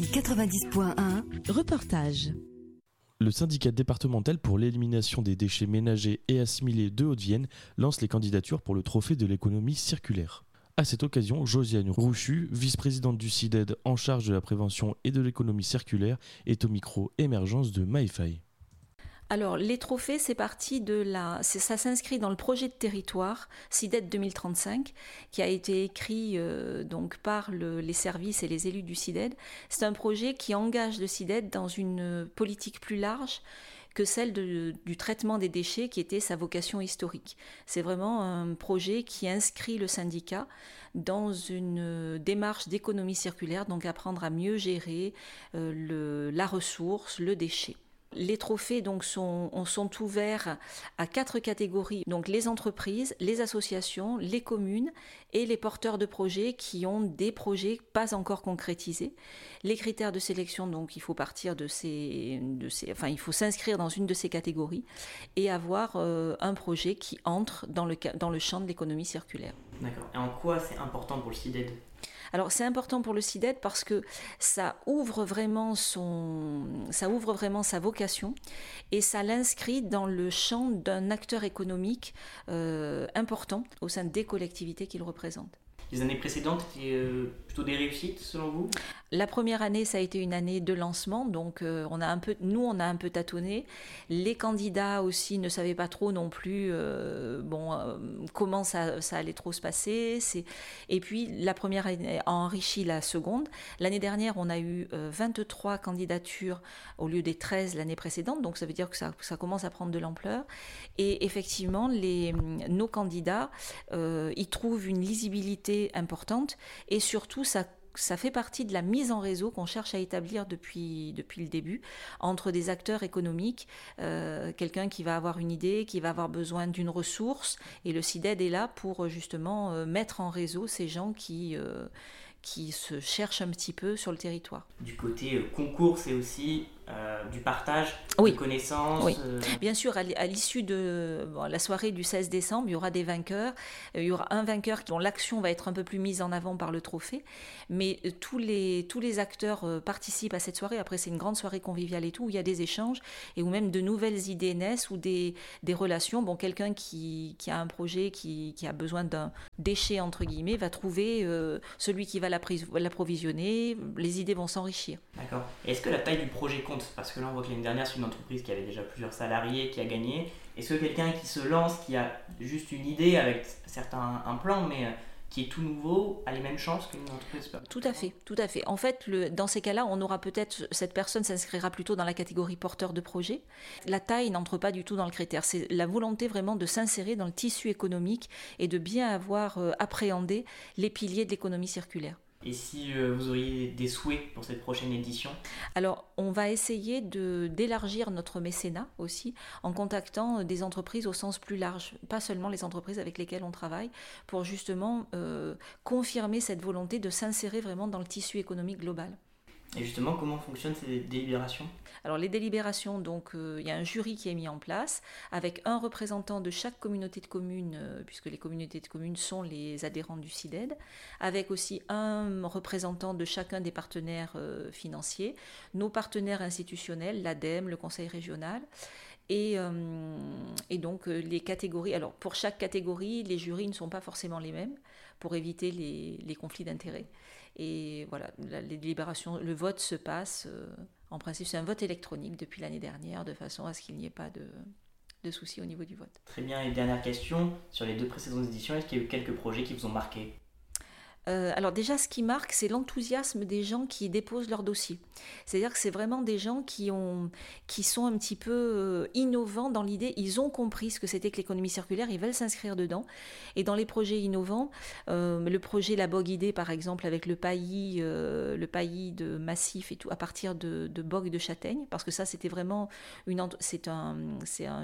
90.1 Reportage. Le syndicat départemental pour l'élimination des déchets ménagers et assimilés de Haute-Vienne lance les candidatures pour le trophée de l'économie circulaire. À cette occasion, Josiane Rouchu, vice-présidente du CIDED en charge de la prévention et de l'économie circulaire, est au micro émergence de Maïfaï. Alors, les trophées, ça s'inscrit dans le projet de territoire CIDED 2035 qui a été écrit donc par les services et les élus du CIDED. C'est un projet qui engage le CIDED dans une politique plus large que celle du traitement des déchets qui était sa vocation historique. C'est vraiment un projet qui inscrit le syndicat dans une démarche d'économie circulaire, donc apprendre à mieux gérer la ressource, le déchet. Les trophées donc sont ouverts à 4 catégories, donc les entreprises, les associations, les communes et les porteurs de projets qui ont des projets pas encore concrétisés. Les critères de sélection, donc il faut partir il faut s'inscrire dans une de ces catégories et avoir un projet qui entre dans le champ de l'économie circulaire. D'accord. Et en quoi c'est important pour le CIDED ? Alors c'est important pour le CIDED parce que ça ouvre vraiment sa vocation et ça l'inscrit dans le champ d'un acteur économique important au sein des collectivités qu'il représente. Les années précédentes étaient plutôt des réussites selon vous ? La première année, ça a été une année de lancement, donc on a un peu tâtonné. Les candidats aussi ne savaient pas trop non plus comment ça allait trop se passer. Et puis la première année a enrichi la seconde. L'année dernière, on a eu 23 candidatures au lieu des 13 l'année précédente, donc ça veut dire que ça commence à prendre de l'ampleur. Et effectivement, nos candidats, ils trouvent une lisibilité importante et surtout ça fait partie de la mise en réseau qu'on cherche à établir depuis le début entre des acteurs économiques, quelqu'un qui va avoir une idée, qui va avoir besoin d'une ressource, et le CIDED est là pour justement mettre en réseau ces gens qui se cherchent un petit peu sur le territoire. Du côté concours, c'est aussi du partage de connaissances. Oui. Bien sûr, à l'issue de la soirée du 16 décembre, il y aura des vainqueurs. Il y aura un vainqueur dont l'action va être un peu plus mise en avant par le trophée. Mais tous les acteurs participent à cette soirée. Après, c'est une grande soirée conviviale et tout, où il y a des échanges et où même de nouvelles idées naissent ou des relations. Bon, quelqu'un qui a un projet, qui a besoin d'un déchet, entre guillemets, va trouver celui qui va l'approvisionner. Les idées vont s'enrichir. D'accord. Et est-ce que la taille du projet compte ? Parce que là, on voit que l'année dernière, c'est une entreprise qui avait déjà plusieurs salariés, qui a gagné. Est-ce que quelqu'un qui se lance, qui a juste une idée avec un plan, mais qui est tout nouveau, a les mêmes chances qu'une entreprise ? Tout à fait. En fait, dans ces cas-là, cette personne s'inscrira plutôt dans la catégorie porteur de projet. La taille n'entre pas du tout dans le critère. C'est la volonté vraiment de s'insérer dans le tissu économique et de bien avoir appréhendé les piliers de l'économie circulaire. Et si vous auriez des souhaits pour cette prochaine édition ? Alors, on va essayer d'élargir notre mécénat aussi en contactant des entreprises au sens plus large, pas seulement les entreprises avec lesquelles on travaille, pour justement confirmer cette volonté de s'insérer vraiment dans le tissu économique global. Et justement, comment fonctionnent ces délibérations ? Alors les délibérations, donc il y a un jury qui est mis en place avec un représentant de chaque communauté de communes, puisque les communautés de communes sont les adhérents du CIDED, avec aussi un représentant de chacun des partenaires financiers, nos partenaires institutionnels, l'ADEME, le Conseil régional. Et donc les catégories, alors pour chaque catégorie, les jurys ne sont pas forcément les mêmes pour éviter les conflits d'intérêts. Et voilà, les délibérations, le vote se passe, en principe c'est un vote électronique depuis l'année dernière, de façon à ce qu'il n'y ait pas de soucis au niveau du vote. Très bien, et dernière question, sur les 2 précédentes éditions, est-ce qu'il y a eu quelques projets qui vous ont marqué ? Alors déjà, ce qui marque, c'est l'enthousiasme des gens qui déposent leur dossier. C'est-à-dire que c'est vraiment des gens qui sont un petit peu innovants dans l'idée. Ils ont compris ce que c'était que l'économie circulaire, ils veulent s'inscrire dedans. Et dans les projets innovants, le projet La Bogue Idée, par exemple, avec le paillis de massif et tout, à partir de bogues de châtaigne, parce que ça, c'était vraiment c'est un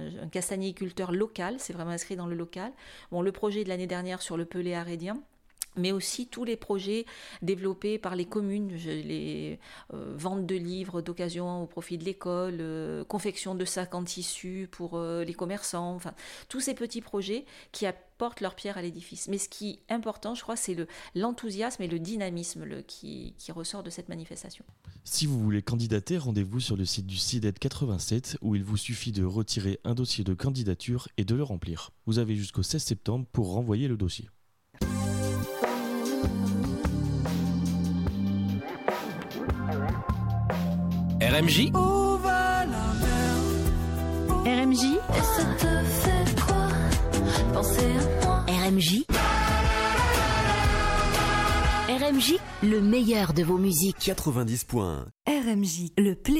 castagniculteur local, c'est vraiment inscrit dans le local. Bon, le projet de l'année dernière sur le Pelé arédien, mais aussi tous les projets développés par les communes, les ventes de livres d'occasion au profit de l'école, confection de sacs en tissu pour les commerçants, enfin tous ces petits projets qui apportent leur pierre à l'édifice. Mais ce qui est important, je crois, c'est l'enthousiasme et le dynamisme qui ressort de cette manifestation. Si vous voulez candidater, rendez-vous sur le site du CIDED 87 où il vous suffit de retirer un dossier de candidature et de le remplir. Vous avez jusqu'au 16 septembre pour renvoyer le dossier. RMJ. RMJ. Et ça te fait quoi penser à moi? RMJ. RMJ, le meilleur de vos musiques. 90 points. RMJ, le